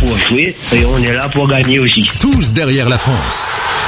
pour jouer et on est là pour gagner aussi. Tous derrière la France.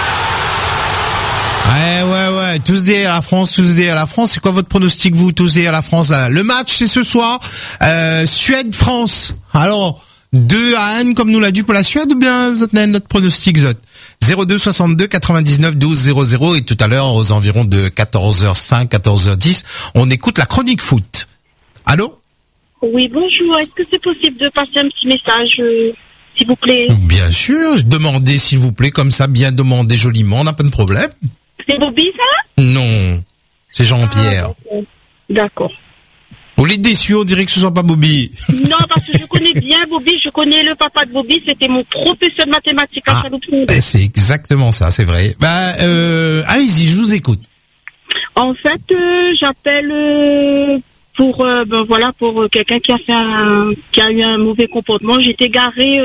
Ouais, tous derrière la France, C'est quoi votre pronostic, vous, tous derrière la France, là? Le match, c'est ce soir, Suède-France. Alors, 2-1, comme nous l'a dit pour la Suède, ou bien, notre pronostic, 02 62 99 12 00, et tout à l'heure, aux environs de 14h05, 14h10, on écoute la chronique foot. Allô? Oui, bonjour. Est-ce que c'est possible de passer un petit message, s'il vous plaît? Bien sûr, demandez s'il vous plaît, comme ça, bien demandez joliment, on n'a pas de problème. C'est Bobby, ça? Non, c'est Jean-Pierre. Ah, d'accord. Vous l'êtes déçu, on dirait que ce soit pas Bobby. Non, parce que je connais bien Bobby, je connais le papa de Bobby, c'était mon professeur de mathématiques à Saint-Loup. C'est exactement ça, c'est vrai. Allez-y, je vous écoute. En fait, j'appelle pour quelqu'un qui a eu un mauvais comportement. J'étais garée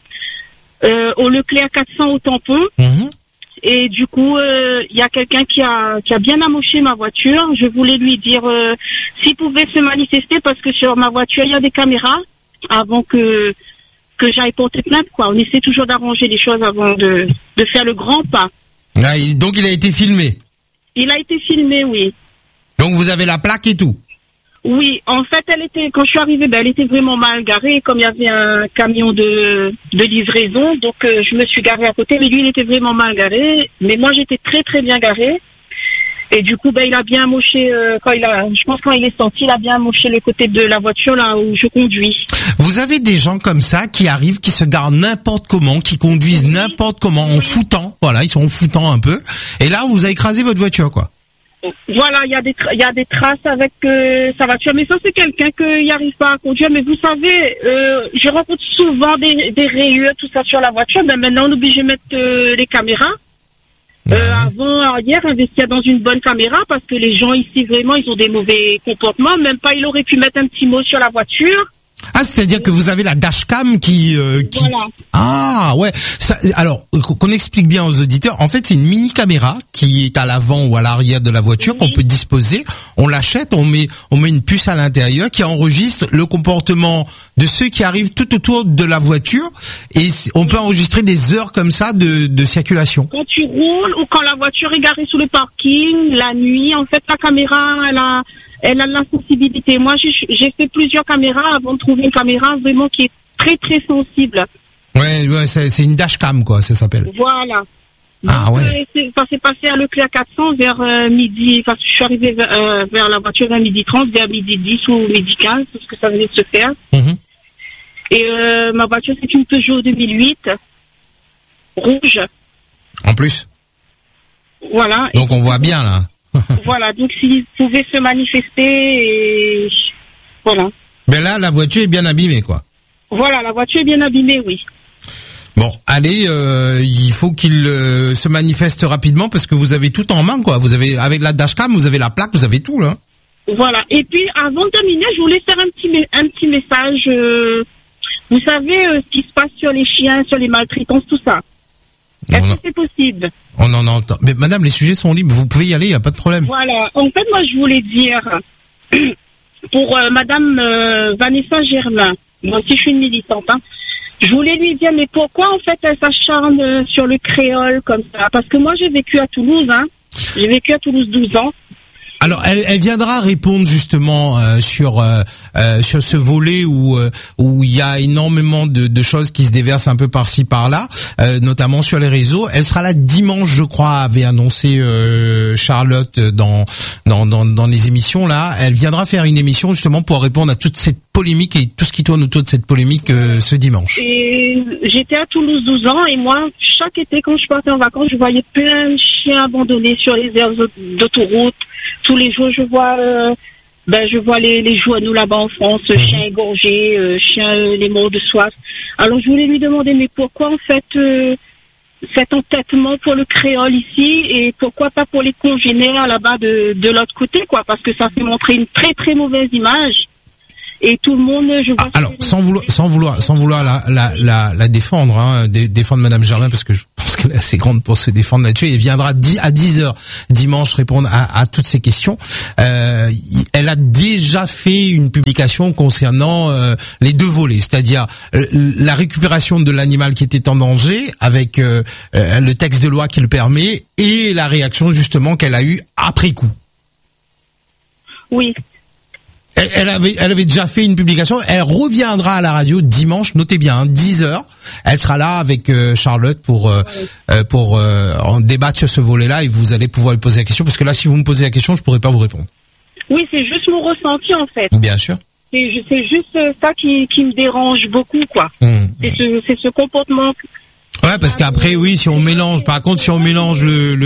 au Leclerc 400 au tampon. Et du coup, il y a quelqu'un qui a bien amoché ma voiture. Je voulais lui dire s'il pouvait se manifester parce que sur ma voiture, il y a des caméras avant que j'aille porter plainte, quoi. On essaie toujours d'arranger les choses avant de faire le grand pas. Ah, donc il a été filmé. Il a été filmé, oui. Donc vous avez la plaque et tout. Oui, en fait, quand je suis arrivée, elle était vraiment mal garée, comme il y avait un camion de livraison, donc je me suis garée à côté, mais lui, il était vraiment mal garé, mais moi, j'étais très, très bien garée, et du coup, il a bien amoché, quand il est sorti, il a bien amoché le côté de la voiture, là, où je conduis. Vous avez des gens comme ça qui arrivent, qui se garent n'importe comment, qui conduisent n'importe comment, en foutant, voilà, ils sont en foutant un peu, et là, vous avez écrasé votre voiture, quoi. Voilà, il y a des traces avec sa voiture, mais ça c'est quelqu'un qui n'arrive pas à conduire. Mais vous savez, je rencontre souvent des rayures, tout ça sur la voiture. Mais maintenant, on est obligé de mettre les caméras. Avant, hier, investir dans une bonne caméra parce que les gens ici vraiment, ils ont des mauvais comportements. Même pas, il aurait pu mettre un petit mot sur la voiture. Ah, c'est-à-dire que vous avez la dashcam qui... Voilà. Ah, ouais. Ça, alors, qu'on explique bien aux auditeurs, en fait, c'est une mini-caméra qui est à l'avant ou à l'arrière de la voiture qu'on peut disposer. On l'achète, on met une puce à l'intérieur qui enregistre le comportement de ceux qui arrivent tout autour de la voiture et on peut enregistrer des heures comme ça de circulation. Quand tu roules ou quand la voiture est garée sous le parking, la nuit, en fait, la caméra, elle a de la sensibilité. Moi, j'ai fait plusieurs caméras avant de trouver une caméra vraiment qui est très, très sensible. Ouais, c'est une dashcam, quoi, ça s'appelle. Voilà. Ah, donc, ouais. Ça s'est passé à Leclerc 400 vers midi, parce que je suis arrivée vers la voiture vers midi 30, vers midi 10 ou midi 15, parce que ça venait de se faire. Et ma voiture, c'est une Peugeot 2008, rouge. En plus. Voilà. Donc on voit bien, là. Voilà, donc s'ils pouvaient se manifester, et voilà. Mais là, la voiture est bien abîmée, quoi. Voilà, la voiture est bien abîmée, oui. Bon, allez, il faut qu'il se manifeste rapidement parce que vous avez tout en main, quoi. Vous avez, avec la dashcam, vous avez la plaque, vous avez tout, là. Voilà. Et puis, avant de terminer, je voulais faire un petit message. Vous savez ce qui se passe sur les chiens, sur les maltraitances, tout ça. Est-ce que c'est possible? On en entend. Mais madame, les sujets sont libres, vous pouvez y aller, il n'y a pas de problème. Voilà. En fait, moi, je voulais dire, pour madame Vanessa Germain, moi aussi je suis une militante, hein, je voulais lui dire, mais pourquoi en fait elle s'acharne sur le créole comme ça? Parce que moi j'ai vécu à Toulouse, hein. J'ai vécu à Toulouse 12 ans. Alors, elle viendra répondre justement sur ce volet où il y a énormément de choses qui se déversent un peu par-ci par-là, notamment sur les réseaux. Elle sera là dimanche, je crois, avait annoncé Charlotte dans les émissions là. Elle viendra faire une émission justement pour répondre à toute cette polémique et tout ce qui tourne autour de cette polémique ce dimanche. Et j'étais à Toulouse 12 ans et moi, chaque été quand je partais en vacances, je voyais plein de chiens abandonnés sur les aires d'autoroute. Tous les jours, je vois les journaux là-bas en France, chiens égorgés, chiens les morts de soif. Alors je voulais lui demander, mais pourquoi en fait cet entêtement pour le créole ici et pourquoi pas pour les congénères là-bas de l'autre côté, quoi, parce que ça fait montrer une très très mauvaise image. Et tout le monde, je vois. Alors, sans vouloir la défendre, hein, défendre Madame Germain, parce que je pense qu'elle est assez grande pour se défendre là-dessus. Elle viendra à 10h dimanche répondre à toutes ces questions. Elle a déjà fait une publication concernant les deux volets, c'est-à-dire la récupération de l'animal qui était en danger avec le texte de loi qui le permet et la réaction justement qu'elle a eue après coup. Oui. Elle avait déjà fait une publication. Elle reviendra à la radio dimanche. Notez bien, hein, 10h. Elle sera là avec Charlotte pour en débattre sur ce volet-là et vous allez pouvoir lui poser la question parce que là, si vous me posez la question, je pourrais pas vous répondre. Oui, c'est juste mon ressenti en fait. Bien sûr. C'est juste ça qui me dérange beaucoup, quoi. C'est ce comportement. Ouais, parce qu'après, oui, si on mélange, par contre, si on mélange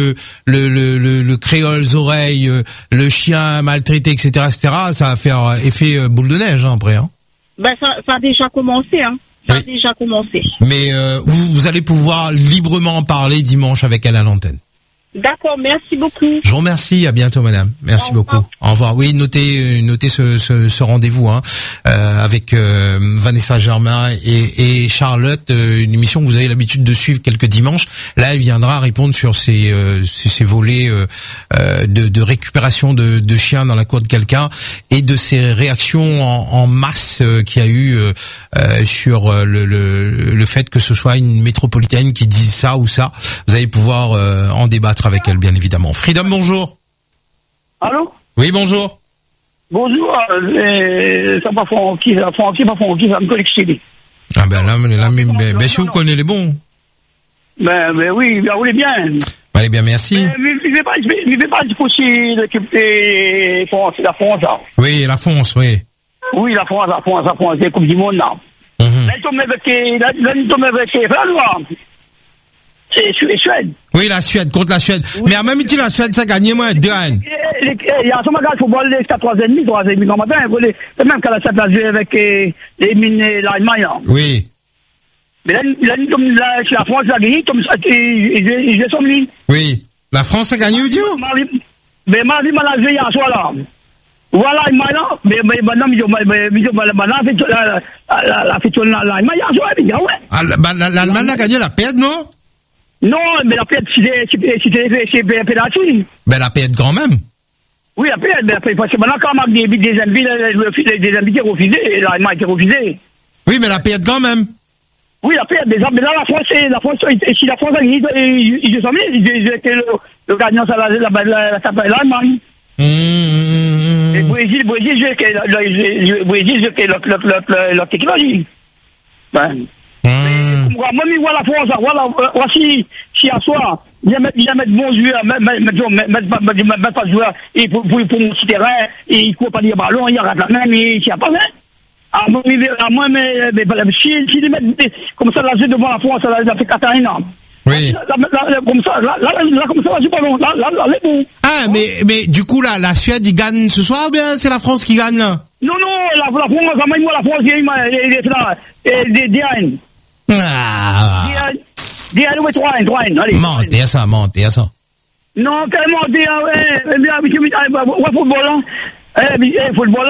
le créole aux oreilles, le chien maltraité, etc., ça va faire effet boule de neige, hein, après, hein. Ben, ça a déjà commencé, hein. Ça a déjà commencé. Mais, vous allez pouvoir librement en parler dimanche avec elle à l'antenne. D'accord, merci beaucoup. Je vous remercie, à bientôt madame. Merci beaucoup. Au revoir. Oui, notez ce rendez-vous hein, avec Vanessa Germain et Charlotte, une émission que vous avez l'habitude de suivre quelques dimanches. Là, elle viendra répondre sur ces volets de récupération de chiens dans la cour de quelqu'un et de ces réactions en masse qu'il y a eu sur le fait que ce soit une métropolitaine qui dise ça ou ça. Vous allez pouvoir en débattre avec elle, bien évidemment. Freedom, bonjour. Allô? Oui, bonjour. Bonjour, ça va faire qui, ça me collectionne. Ah ben là, mais si vous connaissez les bons. Ben oui, ben oui, bien. Allez bien, merci. Mais je vais pas disposer l'équipe de la France, là. Oui, la France, oui. Oui, la France, c'est Coupe du Monde, là. Là, il tombe avec c'est Suède. Oui, la Suède, contre la Suède. Oui. Mais en même temps, la Suède, ça a gagné moins 2-1. Il y a un magasin de football, les 3h30 dans matin. Même quand la Suède a joué avec les mines l'Allemagne. Oui. Mais là, si la France a gagné, comme ça, ils sont mis. Oui. La France a gagné, ou Dieu? Mais mardi, on a joué hier soir, là. Voilà, maintenant, mais maintenant, la fait tourner l'Allemagne hier soir, ouais. L'Allemagne a gagné la perte, non? Non, mais la perte, c'est pénalty. Ben, la perte quand même. Oui, la perte, parce que maintenant, quand on a des invités refusés, l'Allemagne était refusée. Oui, mais la perte quand même. Oui, la perte, mais là, la France, si la France a gagné, ils sont mis, ils étaient le gagnant, l'Allemagne. Et Brésil, j'ai leur technologie. Ben. Moi, je vois la France, voilà, si à soi, il y a mettre bons joueurs, mettre pas joueurs, et pour mon petit terrain, et il ne court pas des ballons, il rate la main, mais il n'y a pas rien. À moi, mais si ils mettent comme ça, là, devant la France, ça fait Catarina. Oui. Comme ça, c'est pas long, là, les bons. Ah, mais du coup, là, la Suède, il gagne ce soir, ou bien c'est la France qui gagne, là? Non, la France, il est là, DN. Ah. Dis-le, 3-1, allez. Mentez à ça. Non, tellement, football, football,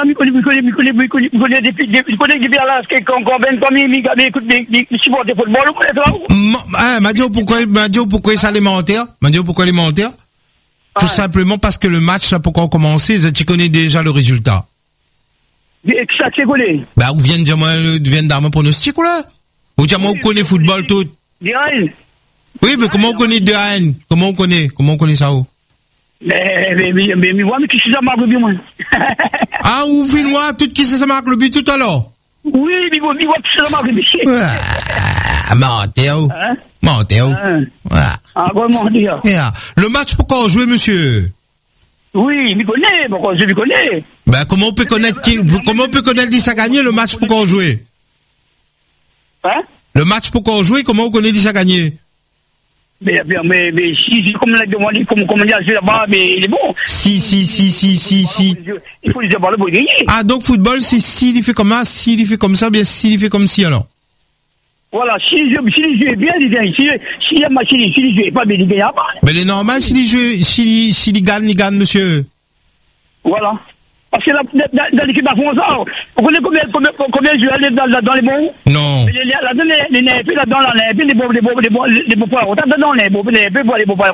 pourquoi ça les mentir? Pourquoi les mentir? Tout simplement parce que le match, là, pourquoi on commence, tu connais déjà le résultat. Ça, tu connais? Bah, ou vient d'avoir mon pronostic, là? Ou tu connais football tout? Oui, mais comment on connaît de haine? Comment on connaît ça où? Mais moi, mais qui c'est ça marque le but, moi? Ah, ou Vinois, tout qui c'est ça marque le but tout à l'heure? Oui, mais moi, qui c'est ça marque le but? Ah, Montéo. Montéo. Ah, bon, Montéo. Le match, pourquoi on joue, monsieur? Oui, je connais, pourquoi je le connais? Ben, comment on peut connaître qui ça a gagné, le match, pourquoi on jouait? Hein? Le match pourquoi on jouait, comment on connaît dit ça gagné? Mais si comme l'a demandé, comme on dit là-bas, mais il est bon. Si. Il faut les avoir pour gagner. Ah, donc football, c'est s'il fait comme ça, s'il fait comme ça, bien s'il fait comme si alors. Voilà, s'il joue bien, il gagne. S'il a match, s'il joue pas bien, il gagne pas. Mais il est normal s'il gagne, monsieur. Voilà. Parce que dans l'équipe de France, vous connaissez combien de joueurs dans les bons? Non. Les NFP, là-dedans, les bons points, dans les bons points,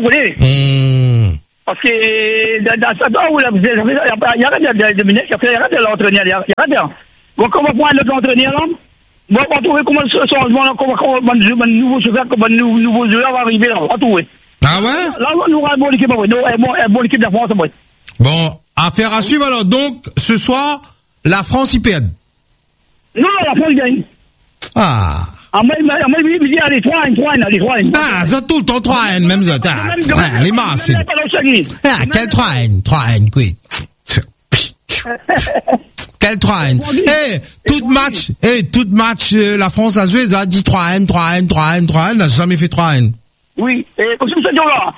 parce que dans ça, il y a de l'entraîneur, il y a rien. Donc, on va prendre notre entraîneur, là. Bon, on va trouver comment ce changement, là, comment un nouveau joueur va arriver, là. On va trouver. Ah ouais? Là, nous aurons une bonne équipe, une bonne équipe de France, oui. Bon, affaire à suivre alors. Donc, ce soir, la France y perd. Non, la France gagne. Ah. Ah, moi, il dit, allez, 3-1. Ah, ça tout le temps 3-1, même ça. Les masses. Ah, quel 3-1, quoi. Quel 3-1. Tout match, la France a joué, ça a dit 3-1, n'a jamais fait 3-1. Oui, et comme ça, là,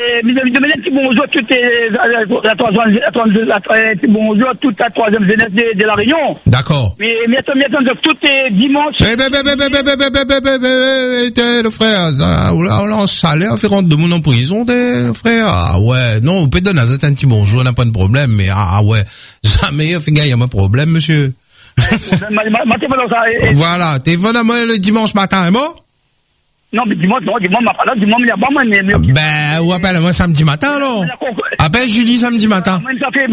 toute la troisième jeunesse de la Réunion. D'accord. Mais attends, tout est dimanche. Le frère, on salé, on fait rentrer de mon en prison, le frère. Ah ouais, non, on peut donner un petit bonjour, on n'a pas de problème, mais ah ouais, jamais, il y a un problème, monsieur. Voilà, t'es venu le dimanche matin, hein, bon? Non, mais dimanche, il y a pas mal, mais... Ben, ou appelle-moi samedi matin, alors. Appelle Julie samedi matin.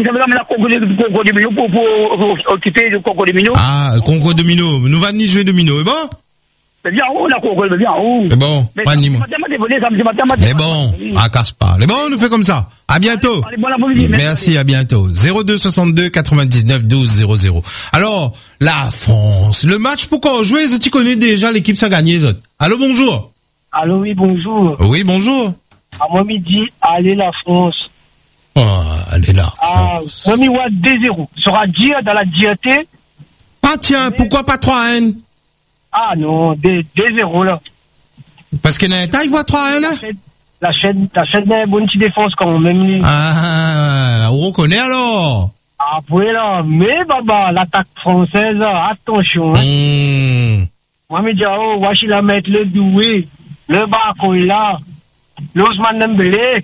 Ah, concours de Mino. Nous va ni jouer de Mino, bon? C'est bien haut, la concours, c'est bien haut. C'est bon, pas de Nimo. Mais bon, à casse pas. Mais bon, on nous fait comme ça. À bientôt. Merci, à bientôt. 02 62 99 12 00. Alors, la France. Le match, pourquoi on jouait? Tu connais déjà l'équipe, ça gagnait, les autres. Allô, bonjour. Allô, oui, bonjour. Oui, bonjour. À moi, midi, allez la France. Oh, allez la France. Moi, mi, 2-0. Sera dit dans la diété. Ah, tiens, pourquoi pas 3-1? Ah, non, 2-0, là. Parce que Neta, il voit 3-1, là? La chaîne est bonne petite défense, quand même. Ah, on reconnaît, alors. Ah, oui, là. Mais, baba, l'attaque française, attention, hein. Moi, me dis, oh, Washi la mettre le doué, le Bako est là, l'Ousmane Dembélé.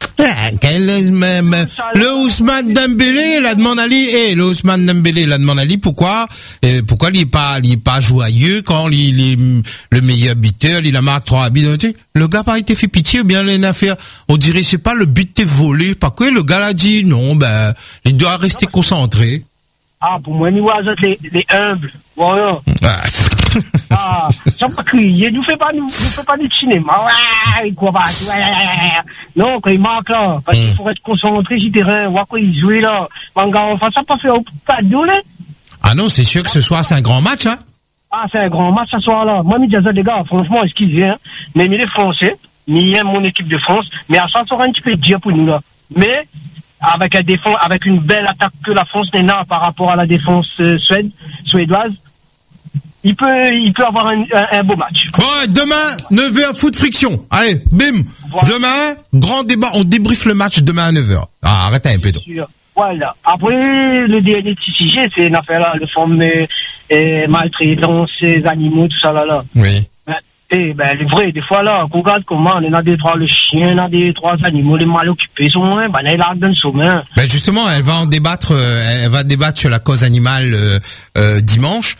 Le Ousmane Dembélé, la demande à lui, le Ousmane Dembélé, la demande à lui, pourquoi il est pas joyeux quand il est le meilleur buteur, il a marqué 3 buts. Le gars pas été fait pitié, ou bien il a fait, on dirait, c'est pas le but t'es volé, pas quoi, le gars l'a dit, non, ben, il doit rester concentré. Ah, pour moi, nous, les humbles. Voilà. Ah, ça pas crier, nous fait pas du cinéma. Ouais, quoi pas. Non, quand il marque là, parce qu'il faut être concentré sur le terrain, voir quoi il joue là. Manga, enfin, ça pas fait pas de douleur. Ah non, c'est sûr que ce soir, c'est un grand match, hein. Ah, c'est un grand match ce soir là. Moi, je dis les gars, franchement, excusez, hein. Mais les Français, ni mon équipe de France, mais à ça sera un petit peu dire pour nous là. Mais, avec une belle attaque que la France n'a par rapport à la défense suédoise, il peut avoir un beau match. Bon, demain, 9h, foot friction. Allez, bim. Voilà. Demain, grand débat, on débriefe le match demain à 9h. Ah, arrêtez un peu. Voilà. Après, le dernier sujet, c'est une affaire là, de forme maltraitance, ces animaux, tout ça là. Oui. Le vrai, des fois là, on regarde comment on a des trois, le chien, on a des trois animaux, les mal occupés sont moins, il a dans le sommeil. Ben justement, elle va débattre sur la cause animale, dimanche.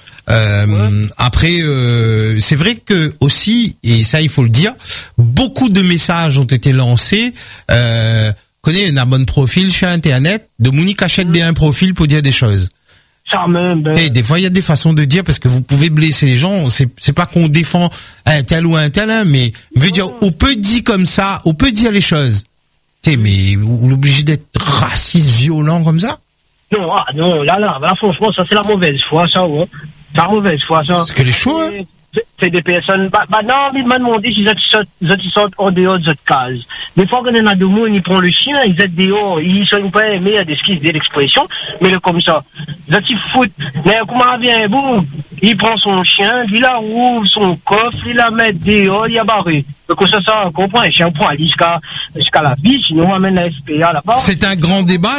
Après, c'est vrai que aussi, et ça il faut le dire, beaucoup de messages ont été lancés, connais un bon profil sur Internet, de Monique achète un profil pour dire des choses. Ça même, des fois il y a des façons de dire parce que vous pouvez blesser les gens, c'est pas qu'on défend un tel ou un tel, hein, mais veut dire on peut dire comme ça, on peut dire les choses. Mais vous l'obligez d'être raciste, violent comme ça? Non, là, franchement, ça c'est la mauvaise foi, ça, ouais. C'est la mauvaise foi, ça. Parce que les choix, hein? C'est des personnes, non, mais ils m'ont demandé si ils sortent en dehors de cette case. Des fois, quand il y en a deux mots, ils prennent le chien, ils sont dehors, ils sont pas aimés à d'excuses de l'expression, mais le comme ça. Ils foutent. Mais comment vient, bon, il prend son chien, il la rouvre son coffre, il la met dehors, il a barré. Donc, ça, on comprend, un chien prend jusqu'à la vie, sinon on amène la SPA là-bas. C'est un grand débat,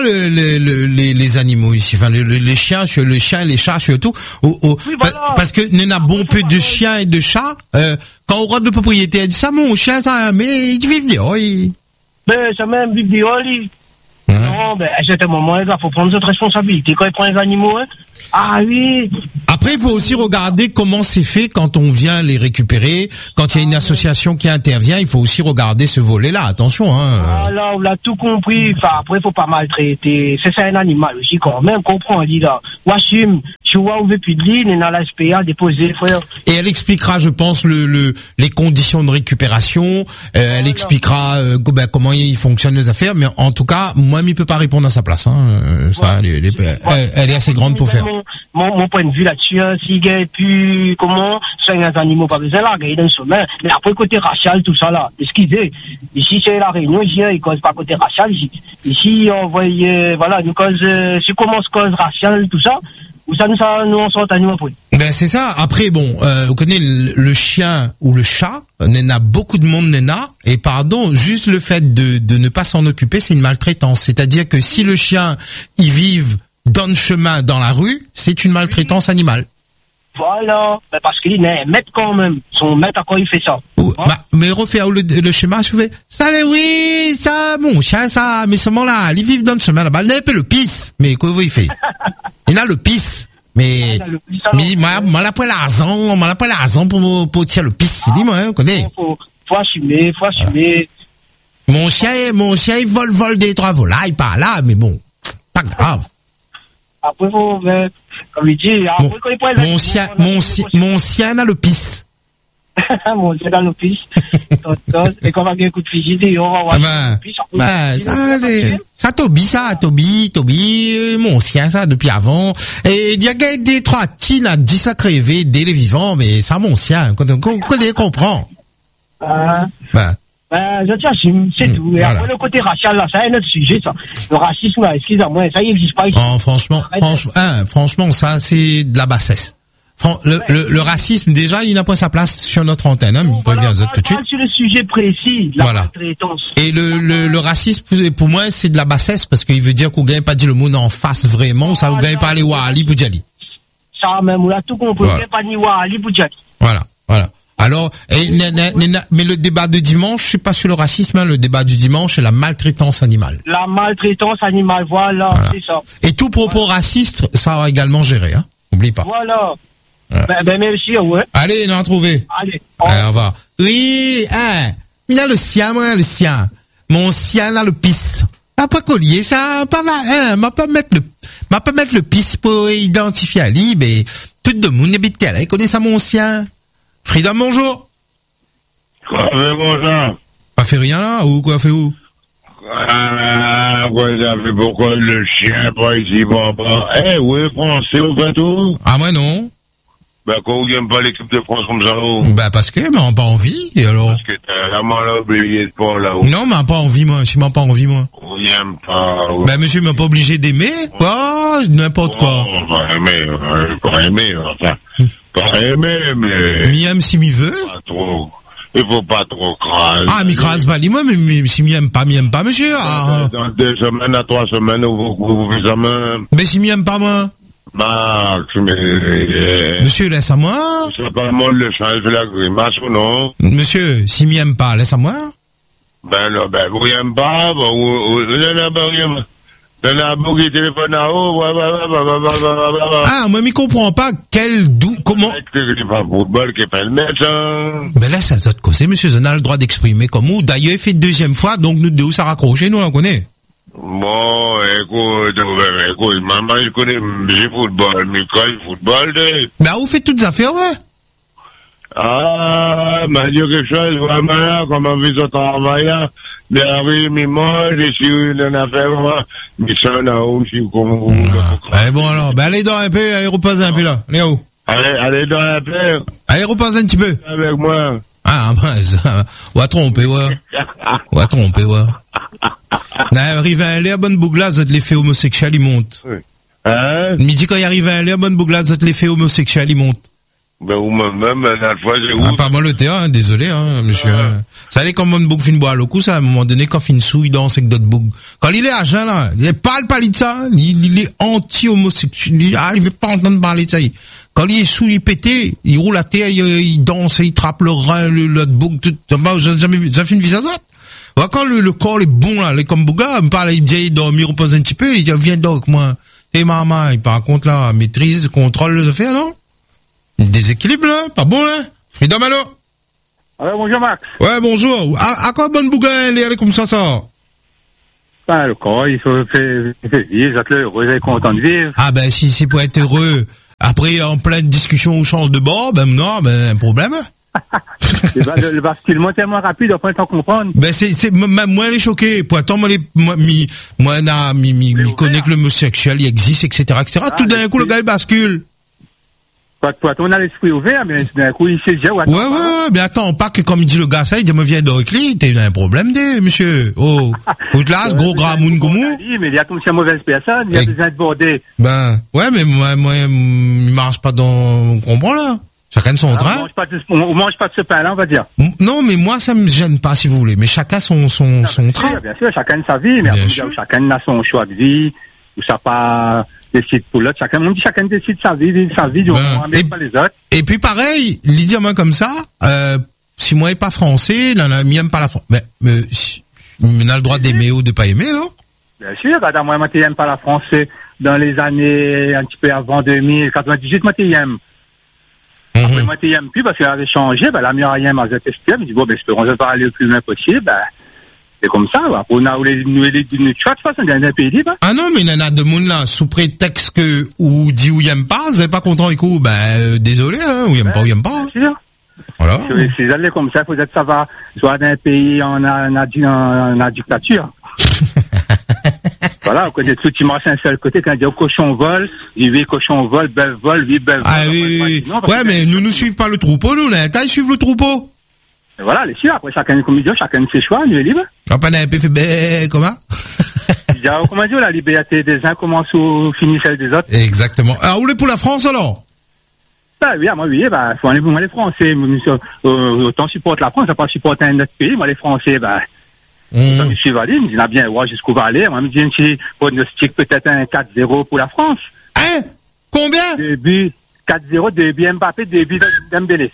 les animaux ici. Enfin, les chiens, les chats, surtout. Oui, voilà. Parce que il y en a bon peu de chiens et de chats, quand on rentre de propriété, elle dit ça, mon chien, ça, mais il vit dehors, Ben, ça même vit dehors, Bon, ben, à certains moments, il faut prendre notre responsabilité quand il prend les animaux, hein. Ah oui. Après, il faut aussi regarder comment c'est fait quand on vient les récupérer. Quand il y a une association qui intervient, il faut aussi regarder ce volet-là. Attention, hein. Voilà, on l'a tout compris. Enfin, après, faut pas maltraiter. C'est ça un animal aussi, quand même. Comprends, dit là. Wassim, tu vois, où veut plus de ligne, et dans la SPA, déposer, frère. Et elle expliquera, je pense, les conditions de récupération. Elle expliquera comment il fonctionne les affaires. Mais en tout cas, moi, il peut pas répondre à sa place. Hein. Ça, elle est assez grande pour faire. Mon point de vue là-dessus, hein, si il y a plus, comment, soigner les animaux, pas besoin là, il y a un sommet. Mais après, côté racial, tout ça là, excusez. Ici, c'est la Réunion, ici, il cause pas côté racial, ici, on voit, voilà, nous cause, si commence cause raciale, tout ça, ou ça, nous, on sort animaux après. Ben, c'est ça. Après, bon, vous connaissez le chien ou le chat, beaucoup de monde n'a, et pardon, juste le fait de ne pas s'en occuper, c'est une maltraitance. C'est-à-dire que si le chien, il vive dans le chemin, dans la rue, c'est une maltraitance animale. Voilà, ben parce qu'il est maître quand même. Son maître, à quoi il fait ça? Mais refais le schéma, je fais, ça, mais oui, ça, mon chien, ça, mais seulement là, il vit dans le chemin, là-bas, il a un peu le pisse. Mais quoi, il fait? Il a le pisse. Mais, moi, la poêle à raison pour tirer le pisse. Il dit, moi, hein, vous connaissez. Faut assumer. Mon chien, il vole des trois volailles par là, mais bon, pas grave. Après, comme il dit, mon chien a le pisse. Mon chien a le pisse. Et quand on va gagner un coup de fusil, on va voir le pisse. Ça, Toby, mon chien, ça, depuis avant. Et il y a des trois tines à 10 à crever dès les vivants, mais ça, mon chien, qu'on comprend. Je t'assume, c'est tout. Et après, le côté racial, là, ça, c'est un autre sujet, ça. Le racisme, là, excusez-moi, ça, il n'existe pas ici. Oh, franchement, ça, c'est de la bassesse. Le racisme, déjà, il n'a pas sa place sur notre antenne, hein, tout de suite. Sur le sujet précis, la maltraitance. Et le racisme, pour moi, c'est de la bassesse, parce qu'il veut dire qu'on ne gagne pas dire le mot en face vraiment, ou ça ne gagne pas les Wali Boudjali. Ça, même, on l'a tout compris, on ne gagne pas ni Wali Boudjali. Voilà. Alors, mais le débat de dimanche, c'est pas sur le racisme, hein, le débat du dimanche, c'est la maltraitance animale. La maltraitance animale, voilà. C'est ça. Et tout propos raciste, ça va également gérer, hein. N'oublie pas. Voilà. Ben, merci, ouais. Allez, on a trouvé. Allez, au revoir. Oui, il a le sien, moi, le sien. Mon sien a le pisse. Pas collier, ça, pas mal, m'a pas mettre le pisse pour identifier Ali, mais tout le monde habite là, il connaît ça, mon sien. Frida, bonjour. Quoi fait, bonjour? Pas fait rien là, ou quoi fait où? Pourquoi le chien, pas ici, papa? Oui, français, ou pas tout? Ah, moi, non. Ben, quand vous n'aimez pas l'équipe de France comme ça, Ben, parce que, mais on n'a pas envie, et alors? Parce que t'as vraiment oublié de pas là-haut. Non, mais on n'a pas envie, moi. Je m'en pas envie, moi. On n'aime pas. Ben, monsieur m'a pas obligé d'aimer. N'importe quoi. Pas aimer, mais. M'y aime si m'y veut. Pas trop. Il faut pas trop craser. Ah, m'y crase pas, dis-moi, mais si m'y aime pas, monsieur. Dans 2 semaines à 3 semaines, vous faites ça même. Mais si m'y aime pas, moi. Max, Monsieur, laisse à moi. C'est pas moi le change de la grimace ou non? Monsieur, si m'y aime pas, laisse à moi. Ben, non, vous aimez pas, Ah, moi, m'y comprends pas comment. Ben là, ça te cause, monsieur, on a le droit d'exprimer comme où. D'ailleurs, il fait 2e fois, donc nous deux, ça raccroche, nous, on connaît. Bon, écoute, maman, je connais le football, mais quand le football, ben, vous faites toutes les affaires, ouais. M'a dit quelque chose, vraiment, comme on vise au travail, mais oui, mais moi, je suis une affaire, mais ça, là, aussi, comme bon, alors, ben, allez dans un peu, allez reposer un peu, là, Léo. Allez dans un peu. Allez reposer un petit peu. Avec moi. Ah, ben, ça, on va tromper, ouais. Arrive à aller à bonne bouglade, l'effet homosexuel, il monte. Oui. Hein? Midi, quand il arrive à aller à bonne bouglade, l'effet homosexuel, il monte. Ben, ou même, la fois, j'ai pas moi le terrain, désolé, monsieur. Ça allait comme une boucle fin boire le coup, ça, à un moment donné, quand il souille, il danse avec d'autres boucles. Quand il est à jeun, là, il parle pas de ça, il est anti-homosexuel, il veut pas entendre parler de ça. Quand il est sous, il pété, il roule à terre, il danse, il trappe le rein, l'autre boucle, tout, j'ai jamais vu, ça fait une vie à ça. Ouais, quand le corps est bon, là, les comme Bouga, me parle, il dit, dormir, repose un petit peu, il dit, viens donc, moi. Et maman, il par contre, là, maîtrise, contrôle les affaires, non? Déséquilibre, là, pas bon, là? Freedom, allô? Alors, bonjour, Max. Ouais, bonjour. À quoi bonne Bouga, elle est comme ça? Ben, le corps, il faut faire vivre, être heureux, être content de vivre. Ah, ben, si c'est pour être heureux, après, en pleine discussion, on change de bord, ben, non, ben, un problème. Et ben, le basculement tellement rapide, on peut pas comprendre. Ben, moi, les choqué. Pourtant, moi, connais que l'homosexuel, il existe, etc., etc. Ah, Tout d'un coup, le gars, il bascule. Toi, on a l'esprit ouvert, mais d'un coup, il sait déjà où attendre. Ouais, mais attends, pas que comme il dit le gars, ça, il dit, me viens d'Oricli, t'as un problème, monsieur. Oh. Ou de là, gros gras moun goumou. Mais il y a comme si une mauvaise personne, il y a besoin de border. Ben, ouais, mais moi, il marche pas on comprend, là. Chacun de son train. On mange pas de ce pain-là, on va dire. Non, mais moi, ça me gêne pas, si vous voulez. Mais chacun son train. Bien sûr, chacun sa vie, mais chacun a son choix de vie, ou ça pas décide pour l'autre. Chacun décide sa vie, on même pas les autres. Et puis pareil, l'idée moi comme ça, si moi n'est pas français, n'aime pas la France. Mais on a le droit d'aimer ou de pas aimer, non? Bien sûr, moi, n'aime pas la France dans les années un petit peu avant 2000, 98, moi, t'aime. Après, moi, t'aime plus parce qu'elle avait changé, la meilleure aime à cette espèce, je dis, bon, espérons que ça va aller le plus loin possible, c'est comme ça, on a les choix de façon dans un pays libre. Ah non, mais il y en a de monde là, sous prétexte que, ou dit ou y'aime pas, vous n'êtes pas content et coup, désolé, hein, ou y'aime pas. Bien sûr. Voilà. Si vous allez comme ça, faut être ça va, soit d'un pays en dictature. Voilà, on connaît tout, tu marches un seul côté, quand il dit cochon vole, il dit cochon vole, bœuf vole, bœuf vole. Ah oui. Ouais, mais nous suivons pas le troupeau, nous, on a un taille, suivre le troupeau. Et voilà, les sûr, après chacun, comme il dit, chacun de ses choix, nous est libre. Quand on a un peu fait, comment? Il dit, comment dire, la liberté des uns commence ou finit celle des autres. Exactement. Alors, où est pour la France, alors? Oui, moi, faut aller, moi, les Français, autant supporte la France, ça pas supporter un autre pays, moi, les Français, je suis valide, il me dit, bien, ouais, jusqu'où va aller, moi, il me dit, je pronostique peut-être un 4-0 pour la France. Hein? Combien? 2 buts, 4-0, 2 buts Mbappé, 2 buts Dembélé.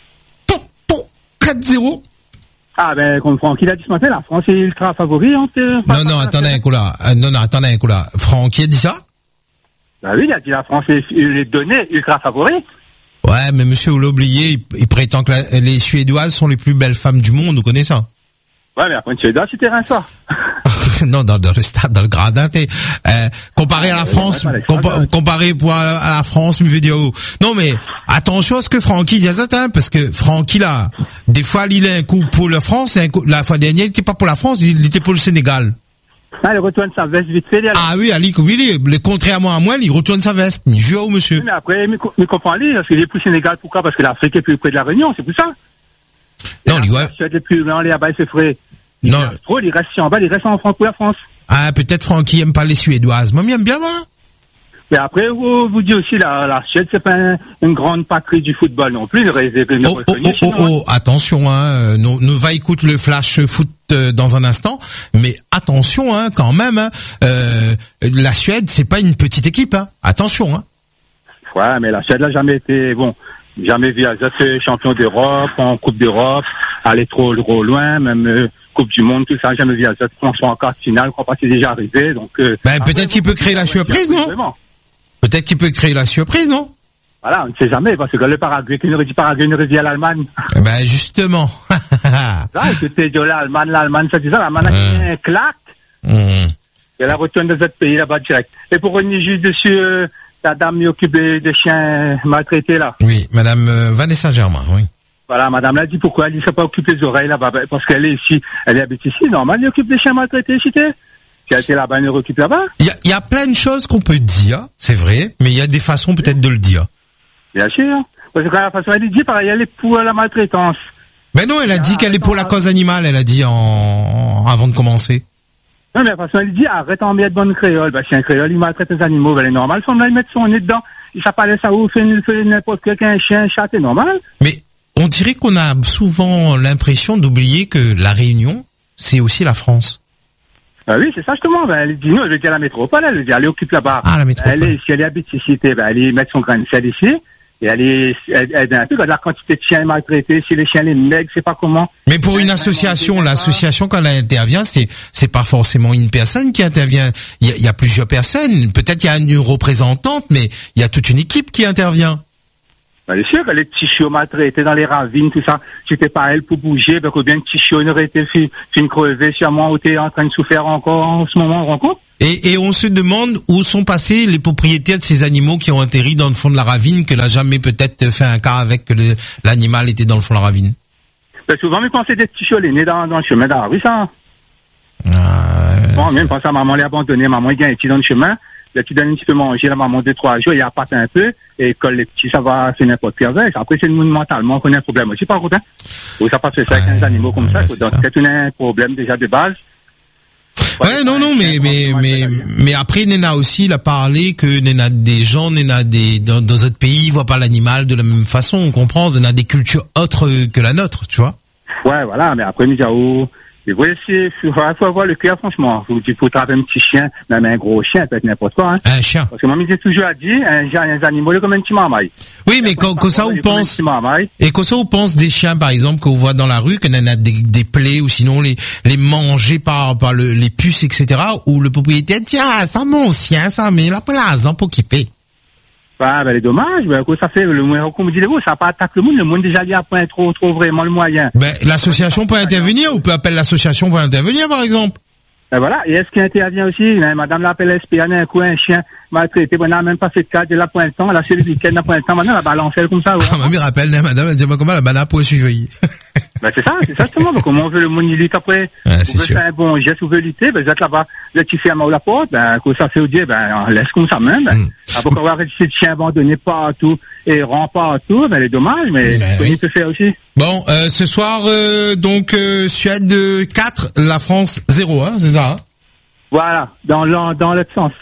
4-0? Ah, comme Francky l'a dit ce matin, la France est ultra favori, hein, Non, attendez un coup là. Attendez un coup là. Francky a dit ça? Oui, il a dit la France est donnée ultra favori. Ouais, mais monsieur, vous l'oubliez, il prétend que les Suédoises sont les plus belles femmes du monde, vous connaissez ça? Ouais, mais après, Suédois, c'était rien, ça. Non, dans le stade, dans le gradin, comparé à la France, comparé à la France, me veut dire, non, mais, attention à ce que Francky dit ça, parce que Francky, là, des fois, il a un coup pour la France, la fois dernière, il était pas pour la France, il était pour le Sénégal. Ah, il retourne sa veste vite fait, là. Ah oui, contrairement à moi, il retourne sa veste. Mais je monsieur. Oui, mais après, mais comprends-lui, parce qu'il est plus Sénégal, pourquoi? Parce que l'Afrique est plus près de la Réunion, c'est pour ça. Non, il doit. Les plus loin, là-bas, c'est frais. Non. Il reste en bas, il reste en France pour la France. Ah, peut-être Francky aime pas les Suédoises. Moi, j'aime bien, moi. Mais après, vous dites aussi, la Suède, c'est pas une grande patrie du football non plus. Attention, hein. Nous va écouter le flash foot dans un instant. Mais attention, hein, quand même, hein. La Suède, c'est pas une petite équipe, hein. Attention, hein. Ouais, mais la Suède n'a jamais été, jamais vu à champion d'Europe, en Coupe d'Europe, aller trop loin, même Coupe du Monde, tout ça, jamais vu à franchement en quart de finale, je crois pas que c'est déjà arrivé, donc. Peut-être qu'il peut créer la surprise, non? Vraiment. Peut-être qu'il peut créer la surprise, non? Voilà, on ne sait jamais, parce que le Paraguay, qui aurait dit Paraguay, il aurait dit à l'Allemagne. Justement. Là, c'était de l'Allemagne, ça dit ça, l'Allemagne a mis un claque. Et la retourne de notre pays là-bas direct. Et pour revenir juste dessus, la dame qui occupe des chiens maltraités là. Oui, madame Vanessa Germain, oui. Voilà, madame l'a dit pourquoi elle dit ça pas occuper les oreilles là-bas, parce qu'elle est ici, elle habite ici, normal, elle occupe des chiens maltraités, si elle était là-bas, elle occupe là-bas. Il y a plein de choses qu'on peut dire, c'est vrai, mais il y a des façons peut-être de le dire. Bien sûr. Parce que la façon elle dit, pareil, elle est pour la maltraitance. Mais non, elle a dit qu'elle est pour la cause animale, elle a dit avant de commencer. Non, mais la façon elle dit, arrête en mettre bonne créole. Si un créole, il maltraite les animaux, elle est normale, faut mettre son nez dedans. Il s'appelle ça ou fait n'importe quel qu'un chien, un chat, c'est normal. Mais on dirait qu'on a souvent l'impression d'oublier que la Réunion, c'est aussi la France. Oui, c'est ça justement. Elle dit non, elle veut dire la métropole, elle veut dire elle occupe là-bas. Ah, la métropole. Si elle habite ici, elle met son grain de sel ici. Et elle est un peu de la quantité de chiens maltraités, si les chiens les nègres, c'est pas comment. Mais pour une association, l'association quand elle intervient, c'est pas forcément une personne qui intervient. Il y a plusieurs personnes. Peut-être il y a une représentante, mais il y a toute une équipe qui intervient. Bien sûr, les petits chiots maltraités dans les ravines, tout ça, c'était pas elle pour bouger, parce que bien le petit chiot n'aurait été fin crevé sûrement, où t'es en train de souffrir encore en ce moment, on rencontre. Et on se demande où sont passés les propriétaires de ces animaux qui ont atterri dans le fond de la ravine, que n'a jamais peut-être fait un cas avec que l'animal était dans le fond de la ravine. Ben souvent, mais pensez des petits chiots nés dans le chemin de la rue, ça. Bon, même pense à maman les abandonner, maman il gagne un petit dans le chemin, le petit donne un petit peu manger, la maman 2-3 jours, il appâte un peu, et colle les petits, ça va faire n'importe quel avec. Après, c'est le monde mentalement qu'on a un problème aussi, par contre, hein. Ou ça passe ça avec un animaux comme ça, donc c'est un problème déjà de base. Ouais, non, mais après, Nena aussi, il a parlé que Nena des gens, dans d'autres pays, ils voient pas l'animal de la même façon, on comprend, Nena des cultures autres que la nôtre, tu vois. Ouais, voilà, mais après, vous voyez, faut avoir le cœur, franchement. Vous faut travailler un petit chien, même un gros chien, peut-être n'importe quoi, hein. Un chien. Parce que moi, j'ai toujours dit, un animal, comme un petit marmaille. Oui, mais quand ça, on pense, et quand ça, on pense des chiens, par exemple, qu'on voit dans la rue, qu'on a des plaies, ou sinon les manger par les puces, etc., où le propriétaire dit, ah, ça, mon chien, ça, mais là, pour l'argent, pour qu'il paye. Ben, les dommages, ça fait le moins, comme vous dites, ça pas attaque le monde déjà y a pas trop vraiment le moyen. Ben, l'association peut intervenir, ou peut appeler l'association pour intervenir, par exemple. Ben voilà, et est-ce qu'il intervient aussi, madame l'appelle SPA, un coup, un chien maltraité, on n'a même pas fait de cas, elle n'a pas le temps, là, c'est le week-end, n'a pas le temps, maintenant, la balance, elle comme ça, ouais. Ma mère rappelle, madame, elle dit, comment la banane pour suivre? Ben, c'est ça, justement, comment on veut le monde lutte après. Ouais, on veut faire un bon geste, on veut lutter, vous êtes là-bas, le petit ferme à la porte, quand ça fait au Dieu, on laisse comme ça même, après qu'on va arrêter de chiens abandonnés partout, et rend partout, c'est dommage, mais il peut faire aussi. Bon, ce soir, donc, Suède 4, la France 0, hein, c'est ça, hein? Voilà, dans l'autre sens.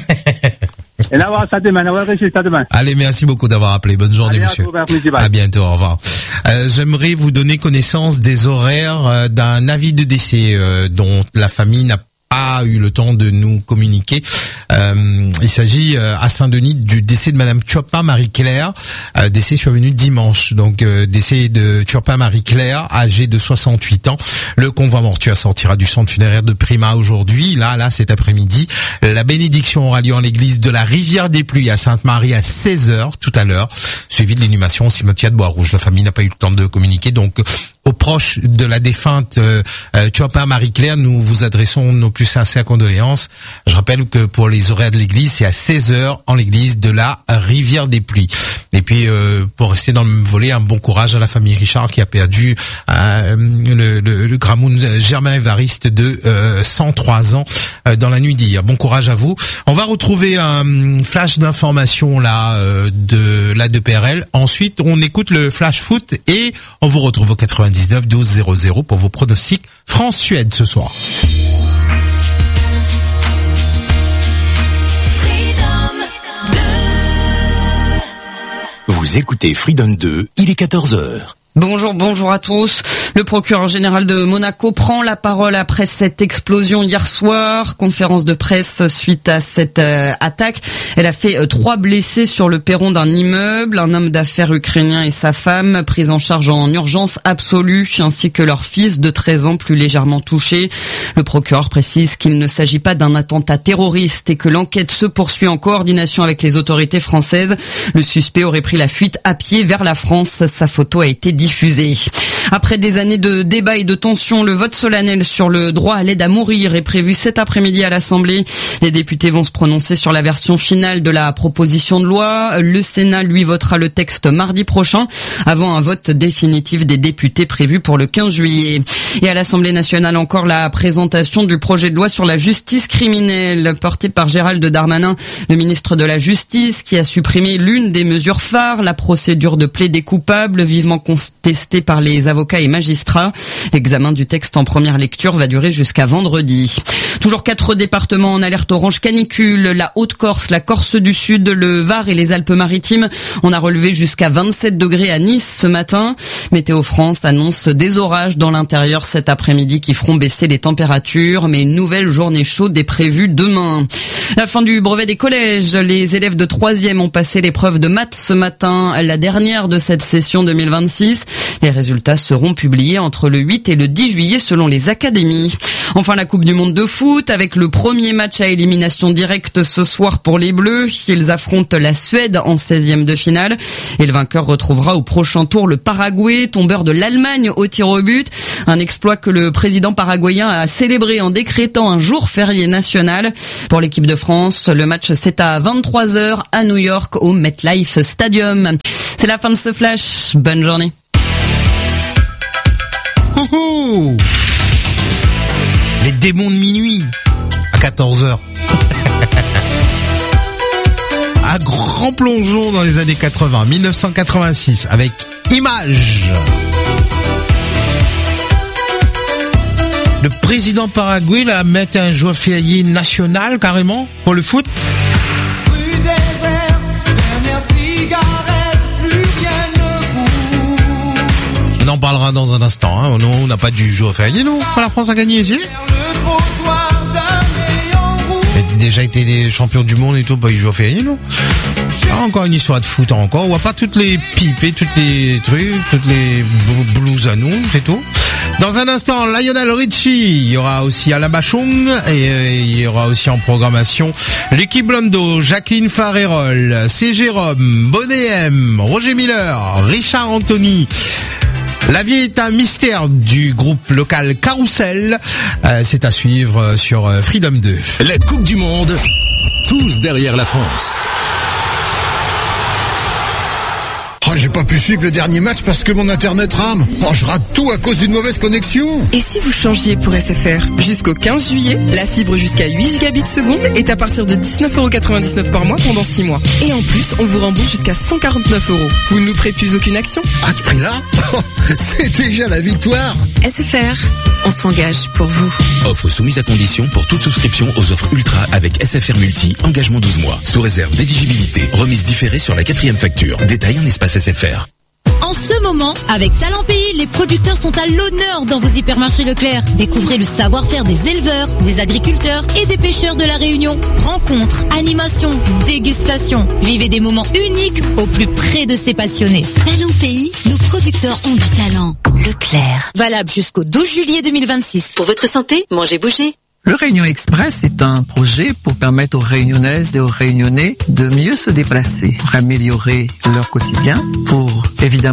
Et là, on va voir ça demain, on va voir le résultat demain. Allez, merci beaucoup d'avoir appelé. Bonne journée, monsieur. À bientôt, au revoir. J'aimerais vous donner connaissance des horaires d'un avis de décès dont la famille n'a pas eu le temps de nous communiquer. Il s'agit à Saint-Denis du décès de Madame Chopin Marie-Claire, décès survenu dimanche. Donc décès de Chopin Marie-Claire, âgée de 68 ans. Le convoi mortuaire sortira du centre funéraire de Prima aujourd'hui, là cet après-midi. La bénédiction aura lieu en l'église de la Rivière des Pluies à Sainte-Marie à 16h tout à l'heure, suivi de l'inhumation au cimetière de Bois-Rouge. La famille n'a pas eu le temps de communiquer, donc aux proches de la défunte Chopin Marie-Claire, nous vous adressons nos plus sincères condoléances. Je rappelle que pour les horaires de l'église, c'est à 16h en l'église de la Rivière des Pluies. Et puis, pour rester dans le même volet, un bon courage à la famille Richard qui a perdu le Gramoun Germain Évariste de 103 ans dans la nuit d'hier. Bon courage à vous. On va retrouver un flash d'information là de PRL. Ensuite, on écoute le flash foot et on vous retrouve au 99 12 00 pour vos pronostics France-Suède ce soir. Vous écoutez Freedom 2, il est 14h. Bonjour à tous. Le procureur général de Monaco prend la parole après cette explosion hier soir. Conférence de presse suite à cette attaque. Elle a fait 3 blessés sur le perron d'un immeuble. Un homme d'affaires ukrainien et sa femme pris en charge en urgence absolue, ainsi que leur fils de 13 ans plus légèrement touché. Le procureur précise qu'il ne s'agit pas d'un attentat terroriste et que l'enquête se poursuit en coordination avec les autorités françaises. Le suspect aurait pris la fuite à pied vers la France. Sa photo a été diffusée. Après des années de débats et de tensions, le vote solennel sur le droit à l'aide à mourir est prévu cet après-midi à l'Assemblée. Les députés vont se prononcer sur la version finale de la proposition de loi. Le Sénat, lui, votera le texte mardi prochain, avant un vote définitif des députés prévu pour le 15 juillet. Et à l'Assemblée nationale, encore la présentation du projet de loi sur la justice criminelle, porté par Gérald Darmanin, le ministre de la Justice, qui a supprimé l'une des mesures phares, la procédure de plaider coupable, vivement contestée par les avocats et magistrats. L'examen du texte en première lecture va durer jusqu'à vendredi. Toujours 4 départements en alerte orange canicule, la Haute-Corse, la Corse du Sud, le Var et les Alpes-Maritimes. On a relevé jusqu'à 27 degrés à Nice ce matin. Météo France annonce des orages dans l'intérieur chaleur cet après-midi qui feront baisser les températures, mais une nouvelle journée chaude est prévue demain. La fin du brevet des collèges. Les élèves de 3e ont passé l'épreuve de maths ce matin, la dernière de cette session 2026. Les résultats seront publiés entre le 8 et le 10 juillet selon les académies. Enfin, la Coupe du Monde de foot avec le premier match à élimination directe ce soir pour les Bleus. Ils affrontent la Suède en 16e de finale. Et le vainqueur retrouvera au prochain tour le Paraguay, tombeur de l'Allemagne au tir au but. Un exploit que le président paraguayen a célébré en décrétant un jour férié national. Pour l'équipe de France, le match c'est à 23h à New York au MetLife Stadium. C'est la fin de ce flash. Bonne journée. Ouhou, les démons de minuit à 14h. Un grand plongeon dans les années 80, 1986 avec Image. Le président paraguay là met un jour férié national carrément pour le foot. On en parlera dans un instant. Hein. Non, on n'a pas du jour férié, non. La France a gagné ici. Il a déjà été des champions du monde et tout, pas du jour férié, non. Encore une histoire de foot encore. On voit pas toutes les pipes et toutes les trucs, toutes les blues à nous, c'est tout. Dans un instant, Lionel Richie, il y aura aussi Alain Bachung et il y aura aussi en programmation l'équipe Blondo, Jacqueline Farérol, C. Jérôme, Bonnet M, Roger Miller, Richard Anthony. La vie est un mystère du groupe local Carousel. C'est à suivre sur Freedom 2. La Coupe du Monde, tous derrière la France. Oh, j'ai pas pu suivre le dernier match parce que mon internet rame. Oh, je rate tout à cause d'une mauvaise connexion. Et si vous changiez pour SFR? Jusqu'au 15 juillet, la fibre jusqu'à 8 gigabits seconde est à partir de 19,99€ par mois pendant 6 mois. Et en plus, on vous rembourse jusqu'à 149€. Vous ne louperez plus aucune action. À ce prix-là, c'est déjà la victoire. SFR, on s'engage pour vous. Offre soumise à condition pour toute souscription aux offres Ultra avec SFR Multi, engagement 12 mois. Sous réserve d'éligibilité, remise différée sur la 4e facture. Détail en espace SFR. En ce moment, avec Talent Pays, les producteurs sont à l'honneur dans vos hypermarchés Leclerc. Découvrez le savoir-faire des éleveurs, des agriculteurs et des pêcheurs de la Réunion. Rencontres, animations, dégustations. Vivez des moments uniques au plus près de ces passionnés. Talent Pays, nos producteurs ont du talent. Leclerc. Valable jusqu'au 12 juillet 2026. Pour votre santé, mangez bouger. Le Réunion Express est un projet pour permettre aux Réunionnaises et aux Réunionnais de mieux se déplacer, pour améliorer leur quotidien, pour évidemment